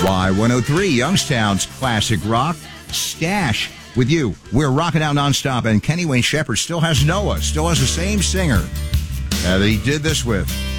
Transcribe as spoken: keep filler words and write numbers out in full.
Y one oh three, Youngstown's classic rock, Stash. With you, we're rocking out nonstop, and Kenny Wayne Shepherd still has Noah, still has the same singer uh, that he did this with.